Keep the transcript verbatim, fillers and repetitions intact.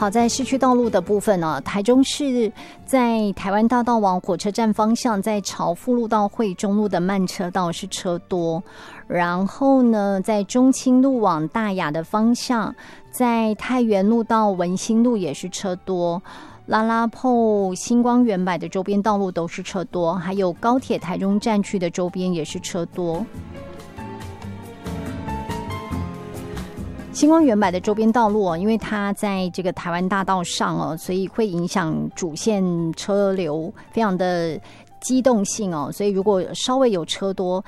好，在市区道路的部分呢，台中市在台湾大道往火车站方向，在朝富路到惠中路的慢车道是车多，然后呢，在中清路往大雅的方向，在太原路到文心路也是车多。拉拉铺、星光远百的周边道路都是车多，还有高铁台中站区的周边也是车多。星光远百的周边道路哦，因为它在这个台湾大道上哦，所以会影响主线车流，非常的机动性哦，所以如果稍微有车多，